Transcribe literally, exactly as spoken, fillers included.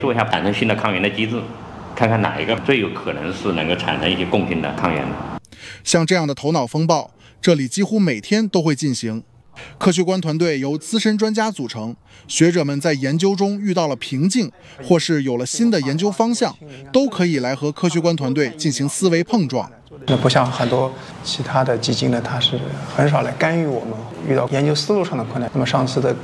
做一下产生新的抗原的机制，看看哪一个最有可能是能够产生一些共性的抗原的。 像这样的头脑风暴，这里几乎每天都会进行。科学观团队由资深专家组成，学者们在研究中遇到了瓶颈，或是有了新的研究方向，都可以来和科学观团队进行思维碰撞。 那不像很多其他的基金呢，它是很少来干预我们遇到研究思路上的困难。那么上次的